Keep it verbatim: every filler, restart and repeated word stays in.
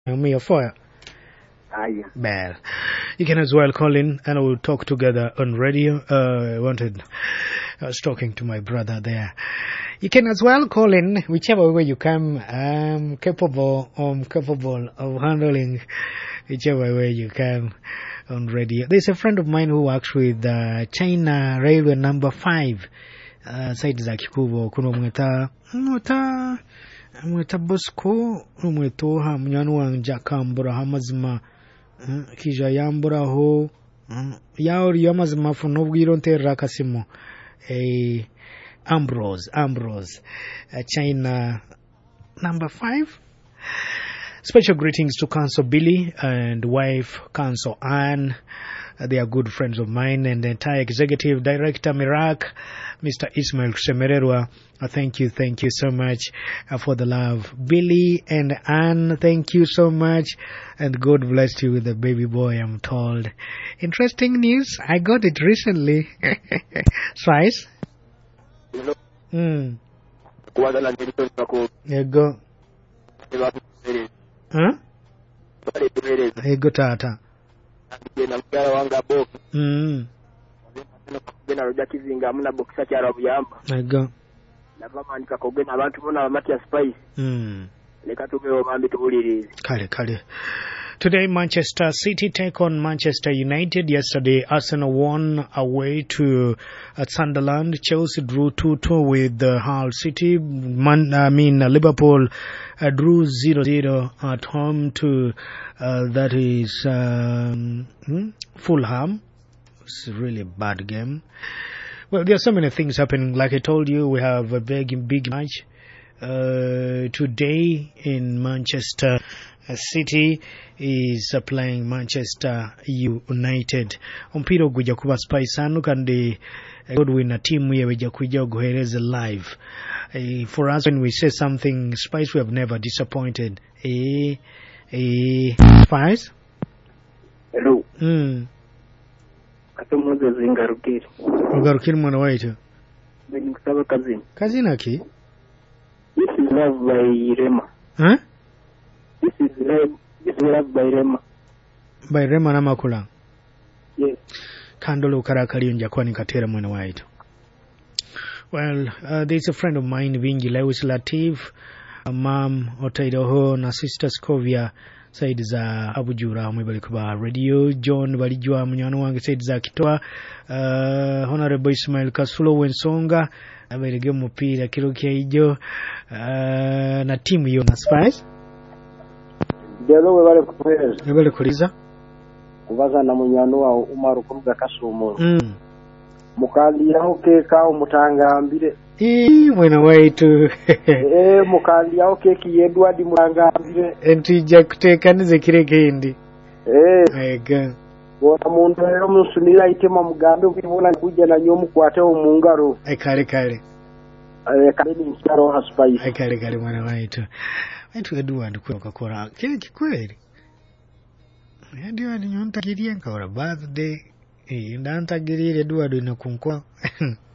Me of fire. Aye. Well, you can as well call in and we'll talk together on radio. Uh, I wanted, I was talking to my brother there. You can as well call in whichever way you come. I'm capable, I'm capable of handling whichever way you come on radio. There's a friend of mine who works with uh, China Railway Number Five. Uh, side za Kikubo kuno mweta mweta mweta Bosco mweto ha mnyanu wanja kambura hamazima uh, kija yambura ho uh, yaori yamazima funo bwironte rakasimo eh Ambrose Ambrose uh, China Number Five. Special greetings to Council Billy and wife Council Anne. Uh, they are good friends of mine, and the entire executive director Mirak, Mister Ismail Semererwa. Uh, thank you, thank you so much uh, for the love. Billy and Anne, thank you so much, and God bless you with the baby boy, I'm told. Interesting news, I got it recently. Spice? Hmm. There you go. Huh? There you go, Tata. Mm. There you go. Mm. Kale, kale. Today, Manchester City take on Manchester United. Yesterday, Arsenal won away to uh, Sunderland. Chelsea drew two two with uh, Hull City. Man, I mean, uh, Liverpool uh, drew zero zero at home to, uh, that is, um, hmm? Fulham. It's a really bad game. Well, there are so many things happening. Like I told you, we have a big, big match uh, today in Manchester City is uh, playing Manchester United. Ompiro gujja kuba Spice anu kandi Godwin team ye wejja kujja guhereza live. Uh, for us, when we say something Spice, we have never disappointed. Eh, eh, Spice? Hello. Hmm. Katomozo zingarukiri. Ugarukiri mwana waitu. Beni kusaba kazini. Kazini aki? This is love by Rema. Huh? This is love, this is love by Rema. By Rema na Makula. Yes. Kandolo ukarakali njakwa nikatera mwana waitu. Well, uh, there's a friend of mine, Vingi Lewis Latif, a mom, Otaidoho, na sister Scovia, said za Abujura, Mwibalikuba Radio, John Balijua, Mnyanu wange, said za Kitoa, uh, Honorable Ismail Kasulo, Wensonga, abelige mupira kirukia ijo, uh, na timu yo na Spice. Jalo webale kukweza. Webale kuliza. Kubaza na Mnyanu wa Umaru Kuruga Kasumo. Mm. Mukali yaho keka umutangambire. Ii mwena waitu. Eh mukali yaho keki Edward mutangambire. Entija kuteka nize kireke hindi. Eh. Ega. Wona muntu rero musunira itema mugambe kwibona kujya na nyomu kwate umungaro. Ai kale kale. Eh kale ni Staro Spice. Ai kale kale mwana waitu. Waitu Edward kwa kakora. Kile kikweli. Edward nyonta kiriye nkora birthday. Eh ndanta girire Edward na kunkwa.